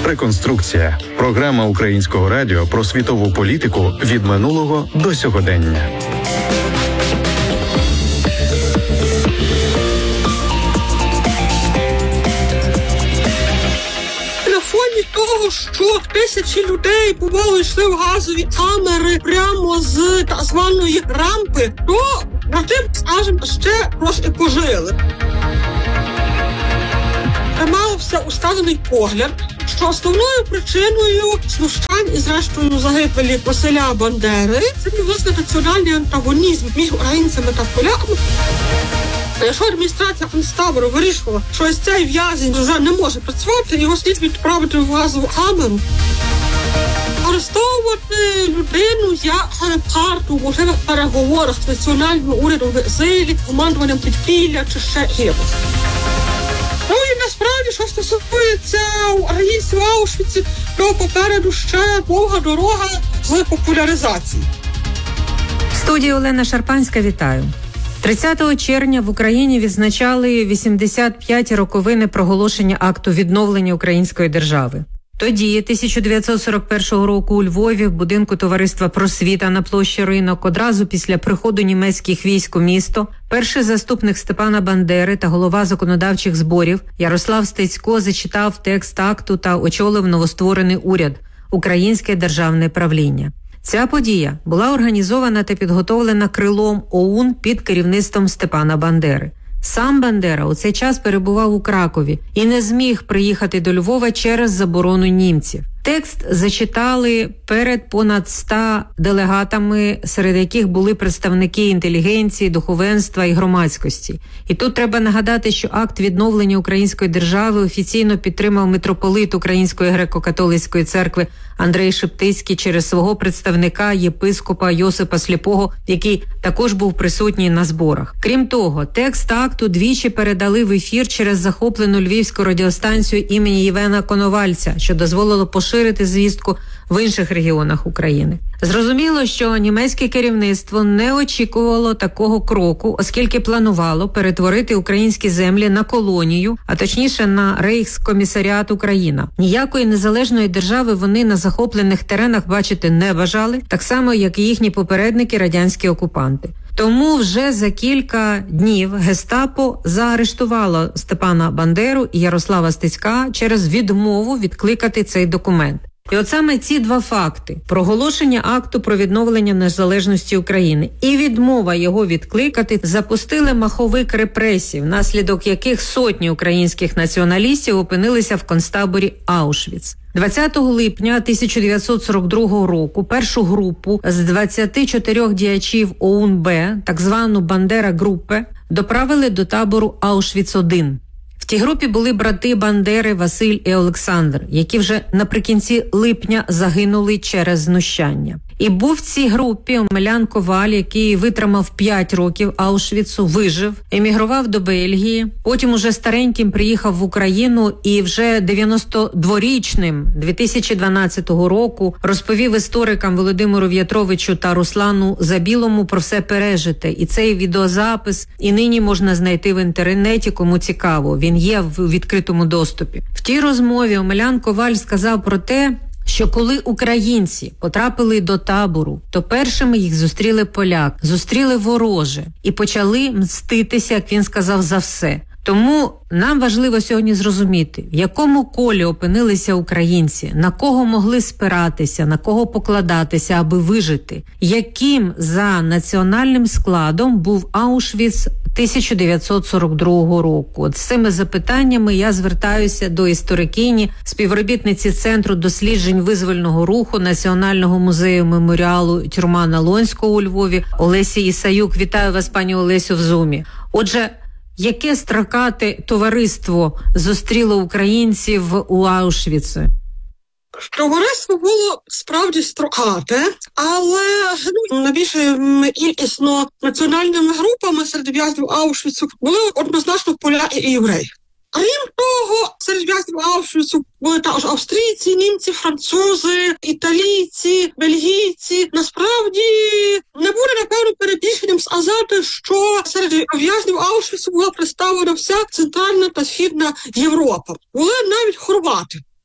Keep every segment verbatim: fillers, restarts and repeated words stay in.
Реконструкція. Програма Українського радіо про світову політику від минулого до сьогодення. На фоні того, що тисячі людей бувало йшли в газові камери прямо з так званої рампи, то на тим, скажімо, ще трошки пожили. Тримався усталений погляд, що основною причиною знущань і зрештою загибелі Василя Бандери це був, власне, національний антагонізм між українцями та поляками. Якщо адміністрація концтабору вирішувала, що ось цей в'язень вже не може працювати, його слід відправити в газову камеру. Арестовувати людину як карту в можливих переговорах з національним урядом в екзилі, командуванням підпілля чи ще гірше. Ну і насправді, що стосується українців в Аушвіці, то попереду ще довга дорога з популяризації. В студії Олена Шарпанська, вітаю. тридцятого червня в Україні відзначали вісімдесят п'яті роковини проголошення акту відновлення української держави. Тоді, тисяча дев'ятсот сорок першого року, у Львові, в будинку товариства «Просвіта» на площі Ринок, одразу після приходу німецьких військ у місто, перший заступник Степана Бандери та голова законодавчих зборів Ярослав Стецько зачитав текст акту та очолив новостворений уряд – Українське державне правління. Ця подія була організована та підготовлена крилом ОУН під керівництвом Степана Бандери. Сам Бандера у цей час перебував у Кракові і не зміг приїхати до Львова через заборону німців. Текст зачитали перед понад ста делегатами, серед яких були представники інтелігенції, духовенства і громадськості. І тут треба нагадати, що акт відновлення української держави офіційно підтримав митрополит Української греко-католицької церкви Андрей Шептицький через свого представника єпископа Йосипа Сліпого, який також був присутній на зборах. Крім того, текст акту двічі передали в ефір через захоплену львівську радіостанцію імені Євгена Коновальця, що дозволило поширити звістку в інших регіонах України. Зрозуміло, що німецьке керівництво не очікувало такого кроку, оскільки планувало перетворити українські землі на колонію, а точніше на Рейхскомісаріат Україна. Ніякої незалежної держави вони на захоплених теренах бачити не бажали, так само, як і їхні попередники радянські окупанти. Тому вже за кілька днів Гестапо заарештувало Степана Бандеру і Ярослава Стецька через відмову відкликати цей документ. І от саме ці два факти – проголошення акту про відновлення незалежності України і відмова його відкликати – запустили маховик репресій, внаслідок яких сотні українських націоналістів опинилися в концтаборі Аушвіц. двадцятого липня тисяча дев'ятсот сорок другого року першу групу з двадцяти чотирьох діячів ОУН-Б, так звану Бандера-группе, доправили до табору Аушвіц один. В тій групі були брати Бандери Василь і Олександр, які вже наприкінці липня загинули через знущання. І був в цій групі Омелян Коваль, який витримав п'ять років Аушвіцу, вижив, емігрував до Бельгії, потім уже стареньким приїхав в Україну і вже дев'яносто дворічним дві тисячі дванадцятого року розповів історикам Володимиру В'ятровичу та Руслану Забілому про все пережите. І цей відеозапис і нині можна знайти в інтернеті, кому цікаво. Він є в відкритому доступі. В тій розмові Омелян Коваль сказав про те, що коли українці потрапили до табору, то першими їх зустріли поляк, зустріли вороже і почали мститися, як він сказав, за все. Тому нам важливо сьогодні зрозуміти, в якому колі опинилися українці, на кого могли спиратися, на кого покладатися, аби вижити, яким за національним складом був Аушвіц тисяча дев'ятсот сорок другого року. От з цими запитаннями я звертаюся до історикині, співробітниці Центру досліджень визвольного руху Національного музею меморіалу Тюрма Налонського у Львові Олесі Ісаюк. Вітаю вас, пані Олесю, в Зумі. Отже, яке строкате товариство зустріло українців у Аушвіці? Товариство було справді строкате, але ну, найбільше кількісно національними групами серед в'язнів Аушвіцу були однозначно поляки і євреї. Крім того, серед в'язнів Аушвіцу були також австрійці, німці, французи, італійці, бельгійці. Насправді не буде, напевно, перебільшенням сказати, що серед в'язнів Аушвіцу була представлена вся Центральна та Східна Європа. Були навіть хорвати.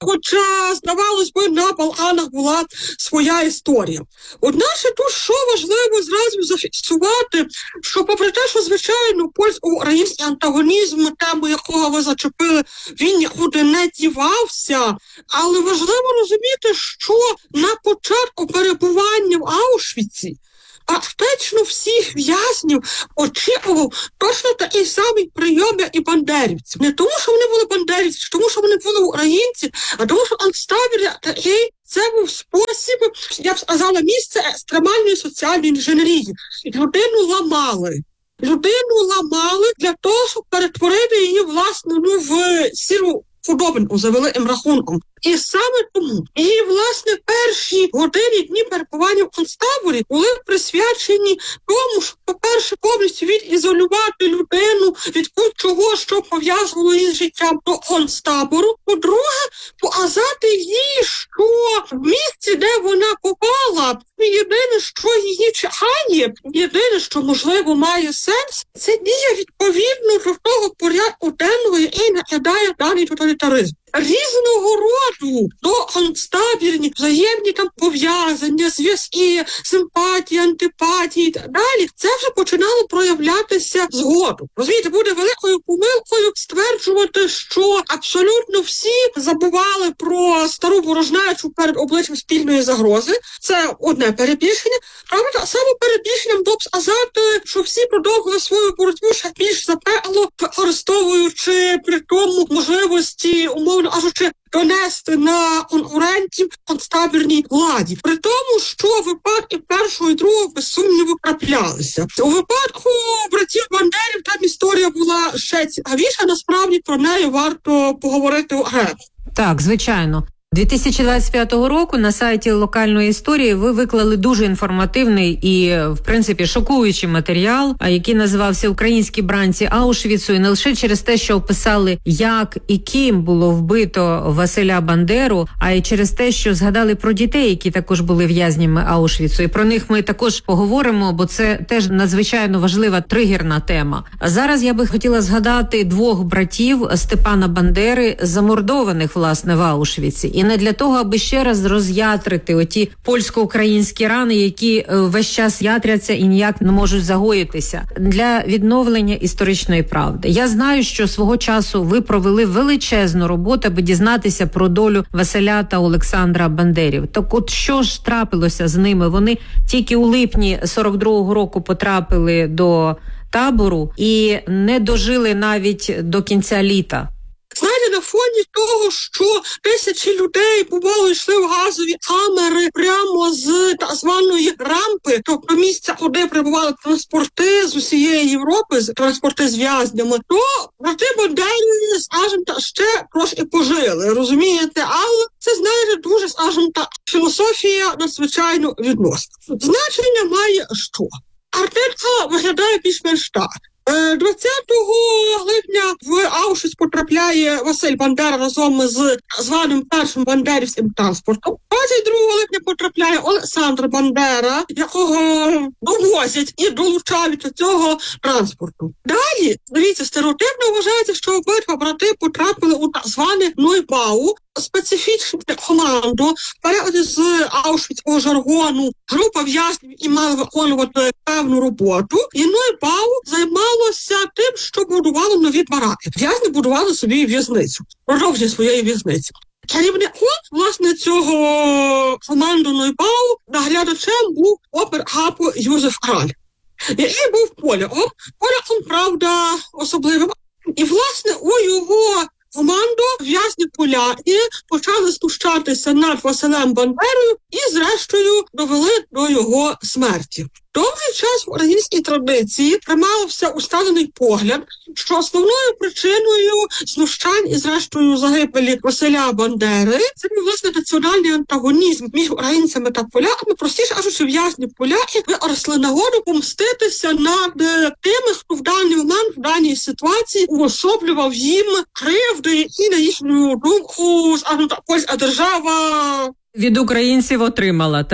Хоча, здавалось би, на Балканах була своя історія. Одначе тут що важливо зразу зафіксувати, що попри те, що, звичайно, польсько-український антагонізм, тему якого ви зачепили, він нікуди не дівався, але важливо розуміти, що на початку перебування в Аушвіці фактично всіх в'язнів очікував точно такий самий прийом, як і бандерівців. Не тому, що вони були бандерівці, тому, що вони були українці, а тому, що концтабір як такий, це був спосіб, я б сказала, місце екстремальної соціальної інженерії. Людину ламали. Людину ламали для того, щоб перетворити її, власне, ну, в сіру худобинку за великим рахунком. І саме тому, і, власне, перші години, дні перебування в концтаборі були присвячені тому, щоб, по-перше, повністю відізолювати людину від будь-чого, що пов'язувало її з життям до концтабору. По-друге, показати їй, що в місці, де вона попала, єдине, що її чекає, єдине, що, можливо, має сенс, це дія відповідно до того порядку денного, який накидає даний тоталітаризм. Різного роду до концтабірні взаємні там пов'язання, зв'язки, симпатії, антипатії і так далі, це вже починало проявлятися згодом. Розумієте, буде великою помилкою стверджувати, що абсолютно всі забували про стару ворожнечу перед обличчям спільної загрози. Це одне перебільшення. Правда, так само перебільшенням було б сказати, що всі продовжили свою боротьбу ще більш запекло, використовуючи при тому можливості умов кажучи, донести на конкурентів концтабірній владі. При тому, що випадки першого і другого, без сумніву, траплялися. У випадку братів Бандерів там історія була ще цікавіша, насправді про неї варто поговорити окремо. Так, звичайно. дві тисячі двадцять п'ятого року на сайті локальної історії ви виклали дуже інформативний і, в принципі, шокуючий матеріал, який називався «Українські бранці Аушвіцу», і не лише через те, що описали, як і ким було вбито Василя Бандеру, а й через те, що згадали про дітей, які також були в'язнями Аушвіцу. І про них ми також поговоримо, бо це теж надзвичайно важлива тригерна тема. А зараз я би хотіла згадати двох братів Степана Бандери, замордованих, власне, в Аушвіці. І не для того, аби ще раз роз'ятрити оті польсько-українські рани, які весь час ятряться і ніяк не можуть загоїтися, для відновлення історичної правди. Я знаю, що свого часу ви провели величезну роботу, аби дізнатися про долю Василя та Олександра Бандерів. Так от що ж трапилося з ними? Вони тільки у липні сорок другого року потрапили до табору і не дожили навіть до кінця літа. Знаєте, на фоні того, що тисячі людей бувало йшли в газові камери прямо з так званої рампи, тобто місця, куди прибували транспорти з усієї Європи, транспорти з в'язнями, то брати Бандери, скажімо так, ще трошки пожили, розумієте? Але це, знаєте, дуже, скажімо так, філософія надзвичайно відносна. Значення має що? Картинка виглядає більш-менш так. двадцятого липня в Аушвіц потрапляє Василь Бандера разом з званим першим бандерівським транспортом. двадцять другого липня потрапляє Олександр Бандера, якого довозять і долучають до цього транспорту. Далі, дивіться, стереотипно вважається, що обидва брати потрапили у так зване Нойбау, специфічне команду, в періоді з аушвіцького жаргону, група в'язнів і мали виконувати певну роботу. І Нойбау займалося тим, що будувало нові бараки. В'язні будували собі в'язницю, продовження своєї в'язниці. Керівником, власне, цього команду Нойбау наглядачем був опер Гапо Юзеф Краль, який був поляком, поляком, правда, особливим. І, власне, у його команду в'язні поляки почали знущатися над Василем Бандерою і, зрештою, довели до його смерті. Довгий час в українській традиції тримався усталений погляд, що основною причиною знущань і, зрештою, загибелі Василя Бандери це був, власне, національний антагонізм між українцями та поляками. Простіше кажучи, в'язні поляки використали нагоду помститися над тими, хто в даний момент, в даній ситуації уособлював їм кривди, які, на їхню думку, скажімо так, польська держава від українців отримала, так.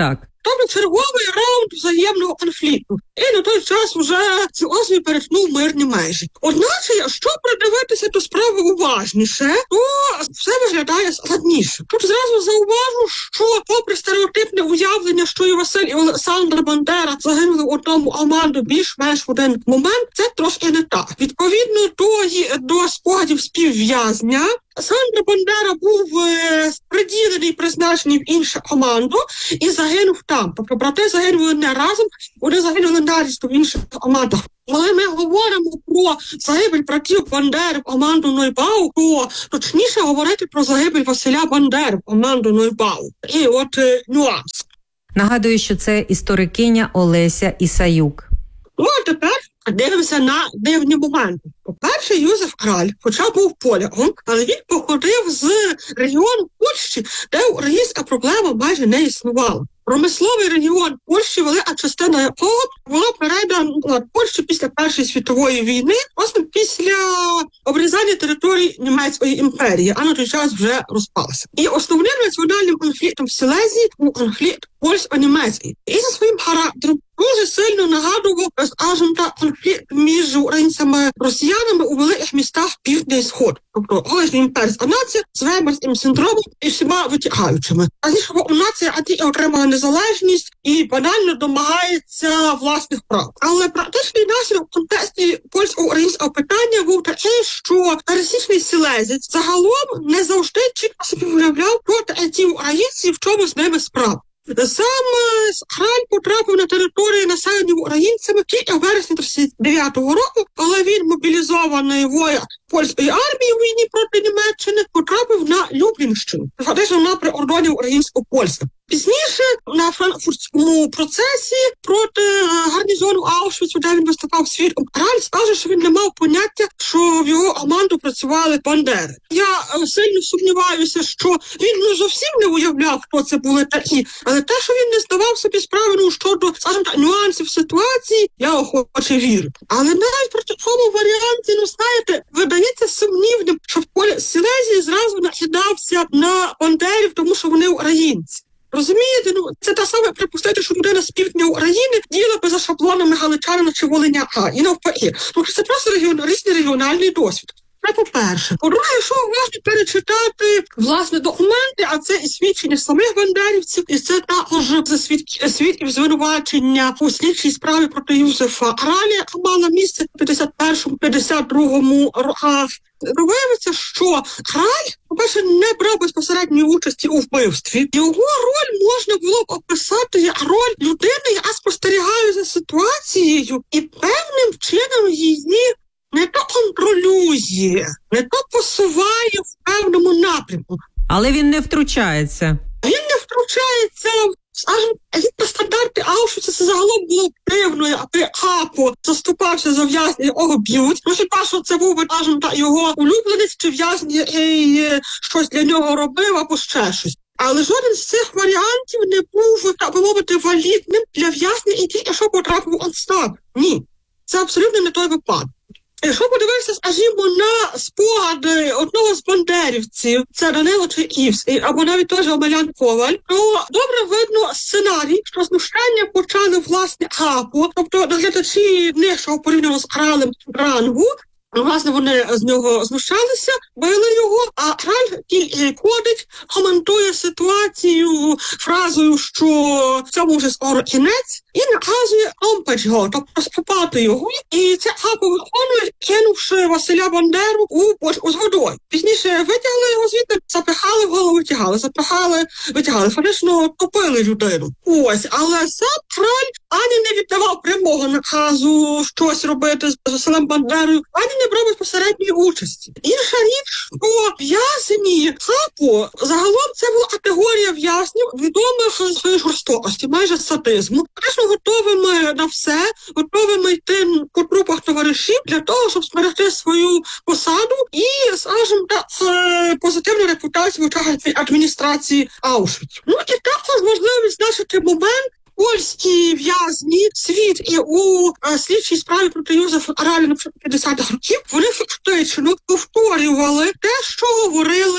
Тобто черговий раунд взаємного конфлікту. І на той час вже ці острів перетнув мирні межі. Одначе, якщо придивитися до справи уважніше, то все виглядає складніше. Тут зразу зауважу, що попри стереотипне уявлення, що і Василь, і Олександр Бандера загинули в одному команду більш-менш в один момент, це трошки не так. Відповідно до, до спогадів співв'язня, Олександр Бандера був е, приділений, призначений в іншу команду і загинув там. Тобто брати загинули не разом, вони загинули нарізно в інших командах. Коли ми говоримо про загибель братів Бандери в команду Нойбау, то точніше говорити про загибель Василя Бандери в команду Нойбау. І от е, нюанс. Нагадую, що це історикиня Олеся Ісаюк. Ну, а тепер дивимося на дивні моменти. По-перше, Юзеф Краль, хоча був поляком, але він походив з регіону Польщі, де українська проблема майже не існувала. Промисловий регіон Польщі, велика частина якого була передана Польщі після Першої світової війни, власне, після обрізання територій Німецької імперії, а на той час вже розпалася. І основним національним конфліктом в Силезії був конфлікт польсько-німецький. І за своїм характером дуже сильно нагадував, скажімо так, конфлікт між українцями і росіянами у великих містах Півдня і Сход. Тобто колишня імперська нація з веймарським синдромом і всіма витягаючими. А зі що нація антій отримала незалежність і банально домагається власних прав. Але практичний наслідок в контексті польсько-українського питання був такий, що пересічний сілезець загалом не завжди чітко собі уявляв, хто ті українці, в чому з ними справа. Сам Краль потрапив на території, населені українцями тільки в вересні тридцять дев'ятого року, коли він, мобілізований воїн польської армії у війні проти Німеччини, потрапив на Люблінщину, фактично на прикордоні українсько-польська. Пізніше на франкфуртському процесі проти гарнізону Аушвіцу, де він виступав свідком, Краль скаже, що він не мав поняття, що в його команду працювали бандери. Я сильно сумніваюся, що він ну, зовсім не уявляв, хто це були такі, але те, що він не здавав собі справи ну, щодо, скажімо так, нюансів ситуації, я охоче вірю. Але навіть при такому варіанті, ну знаєте, видається сумнівним, що в полі Силезії зразу накидався на бандерів, тому що вони українці. Розумієте, ну це те саме припустити, що людина з півдня України діяла би за шаблонами галичанина чи волиняка, і навпаки. Тому що це просто регіон, різний регіональний досвід. Це по-перше. По-друге, якщо власне перечитати власне документи, а це і свідчення самих бандерівців, і це також засвідки свідків звинувачення у слідчій справі проти Юзефа Краля, яка мала місце в п'ятдесят першому - п'ятдесят другому роках. Виявиться, що Краль, по-перше, не брав безпосередньої участі у вбивстві. Його роль можна було б описати як роль людини, яка спостерігає за ситуацією і певним чином її не то контролює, не то посуває в певному напрямку. Але він не втручається. Він не втручається, скажімо, елітні стандарти Аушвіца, це загалом було дивно, аби Капо заступався за в'язня, якого б'ють. Ну, хіба що це був, скажімо, його улюбленець чи в'язень, який щось для нього робив або ще щось. Але жоден з цих варіантів не був, так би мовити, валідним для в'язня і тільки що потрапив у концтабір. Ні, це абсолютно не той випадок. Якщо подивитися, скажімо, на спогади одного з бандерівців, це Данило Чайківс, або навіть теж Омелян Коваль, то добре видно сценарій, що знущання почали власне Капо, тобто наглядачі нижчого порівняно з Кралем рангу, власне, вони з нього знущалися, били його, а Краль тільки ходить, коментує ситуацію фразою, що в цьому вже скоро кінець, і наказує омпач його, тобто скупати його. І це Капо виконує, кинувши Василя Бандеру у бочку з водою. Пізніше витягли його звідти, запихали в голову, витягали, запихали, витягали, фактично топили людину. Ось, але сам Краль ані не віддавав прямого наказу щось робити з Василем Бандерою, ані не брав безпосередньої участі. Інша річ, що в'язні Капо, загалом це була категорія в'язнів, відомих своєї жорстокості, майже садизму, фактично готовими на все, готовими йти по трупах товаришів для того, щоб зберегти свою посаду і, скажімо так, позитивну репутацію в очах адміністрації Аушвіцу. Ну і також важливо відзначити момент, польські в'язні, світ і у е, слідчій справі проти Юзефа Краля на п'ятдесятих років, вони фактично повторювали те, що говорили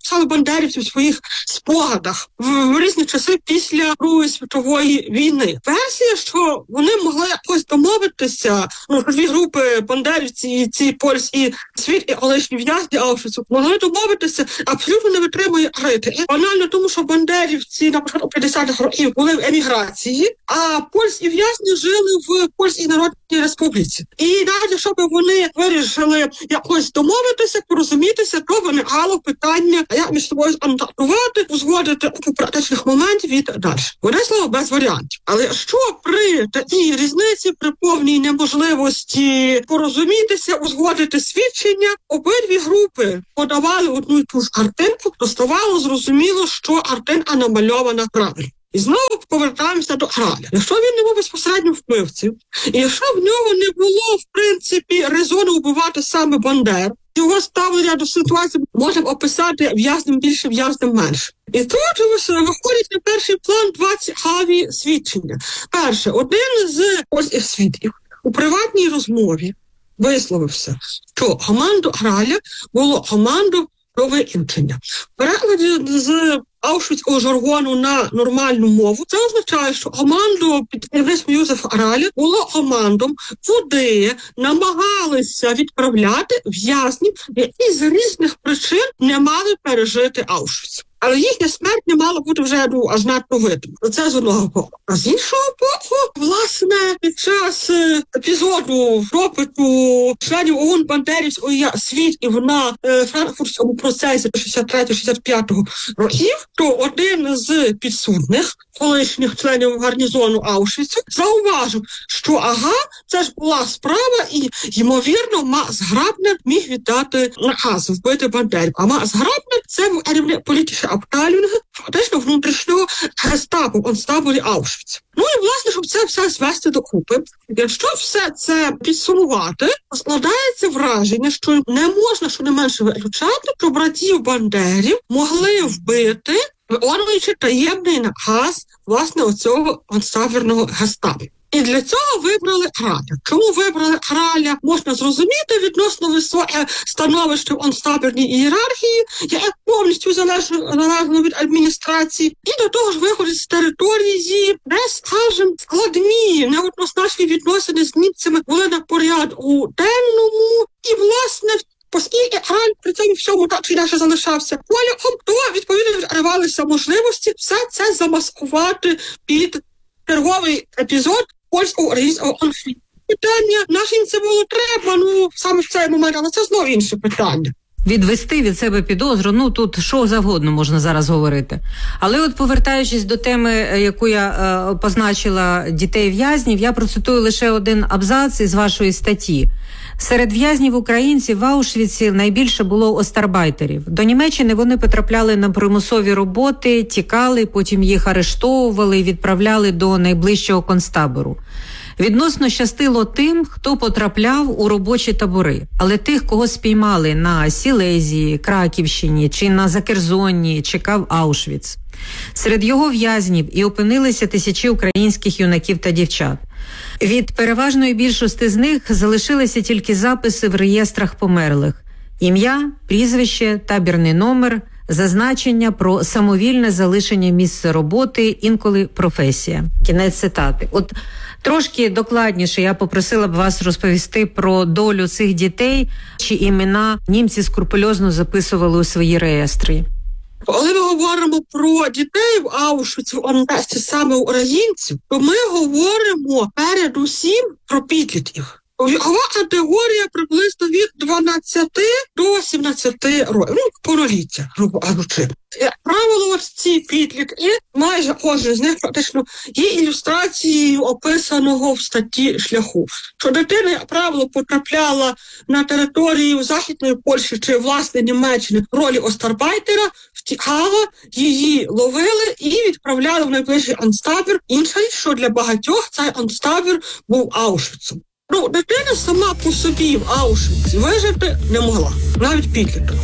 писали бандерівці в своїх спогадах в, в різні часи після Другої світової війни. Версія, що вони могли якось домовитися, ну, дві групи бандерівці, і ці польські світ і колишні в'язні Аушвіцу, могли домовитися, абсолютно не витримує критики. Банально тому, що бандерівці на початку п'ятдесятих років були в еміграції, а польські в'язні жили в Польській Народній Республіці. І навіть якщо б вони вирішили якось домовитися, порозумітися, то виникало питання, як між собою контактувати, узгодити у практичних моментів і так далі. Вони слово без варіантів. Але що при такій різниці, при повній неможливості порозумітися, узгодити свідчення, обидві групи подавали одну і ту ж картинку, то ставало зрозуміло, що картинка намальована правильно. І знову повертаємося до Граля. Якщо він не був безпосередньо вбивцем, і якщо в нього не було, в принципі, резону вбивати саме Бандер, його ставлення до ситуації можемо описати в'язним більше, в'язним менше. І тут виходить на перший план два цікаві свідчення. Перше, один з польських свідків у приватній розмові висловився, що команду Граля було команду про викінчення. В перекладі з аушвіцького жаргону на нормальну мову це означає, що команду під керівництвом Юзефа Граля було командом, куди намагалися відправляти в'язнів, які з різних причин не мали пережити Аушвіц. Але їхня смерть не мала бути вже ну, аж надто видно. Це з одного боку. А з іншого боку, власне, під час е, епізоду допиту членів ОУН бандерівської свідків на е, франкфуртському процесі шістдесят третього шістдесят п'ятого років, то один з підсудних, колишніх членів гарнізону Аушвіцу, зауважив, що ага, це ж була справа і, ймовірно, Макс Грабнер міг віддати наказ вбити бандерів. А Макс Грабнер – це був керівник політичної Абтейлінги, фактично внутрішнього гестапо, концтаборі Аушвіц. Ну і, власне, щоб це все звести докупи, якщо все це підсумувати, складається враження, що не можна щонайменше виключати, що братів Бандерів могли вбити, виконуючи таємний наказ, власне, оцього концтабірного гестапо. І для цього вибрали Граля. Чому вибрали Граля, можна зрозуміти відносно високе становище в концтабірній ієрархії, яке повністю залежно від адміністрації, і до того ж виходить з території, де, скажімо, складні, неоднозначні відносини з німцями були на порядку денному, і, власне, оскільки Граль при цьому всьому так чи інакше залишався поляком, то, відповідно, відривалися можливості все це замаскувати під черговий епізод польсько-українського конфлікту. Питання, нашим це було треба, ну, саме в цей момент, але це знову інше питання. Відвести від себе підозру, ну, тут що завгодно можна зараз говорити. Але от повертаючись до теми, яку я е, позначила дітей-в'язнів, я процитую лише один абзац із вашої статті. Серед в'язнів-українців в Аушвіці найбільше було остарбайтерів. До Німеччини вони потрапляли на примусові роботи, тікали, потім їх арештовували і відправляли до найближчого концтабору. Відносно щастило тим, хто потрапляв у робочі табори, але тих, кого спіймали на Сілезії, Краківщині чи на Закерзонні, чекав Аушвіц. Серед його в'язнів і опинилися тисячі українських юнаків та дівчат. Від переважної більшості з них залишилися тільки записи в реєстрах померлих. Ім'я, прізвище, табірний номер, зазначення про самовільне залишення місця роботи, інколи професія. Кінець цитати. От трошки докладніше я попросила б вас розповісти про долю цих дітей, чи імена німці скрупульозно записували у свої реєстри. Коли ми говоримо про дітей в Аушвіці, в Онтесті, саме українців, то ми говоримо передусім про підлітків. Вікова категорія приблизно від дванадцяти до сімнадцяти років, ну, повноліття, грубо кажучи. Як правило, ось ці підлітки, майже кожен з них практично є ілюстрацією описаного в статті шляху. Що дитина, як правило, потрапляла на територію Західної Польщі чи, власне, Німеччини в ролі остарбайтера, втікала, її ловили і відправляли в найближчий концтабір. Інша річ, що для багатьох цей концтабір був Аушвіцем. Ну, дитина сама по собі в Аушвіці вижити не могла, навіть підліток.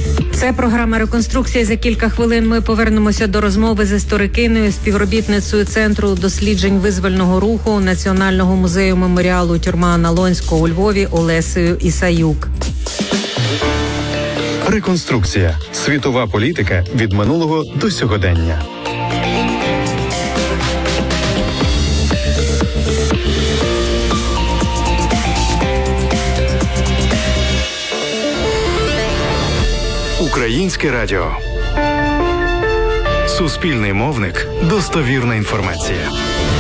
Це програма «Реконструкція». За кілька хвилин ми повернемося до розмови з історикиною, співробітницею Центру досліджень визвольного руху Національного музею меморіалу «Тюрма Налонського» у Львові Олесею Ісаюк. Реконструкція. Світова політика від минулого до сьогодення. Українське радіо. Суспільний мовник. Достовірна інформація.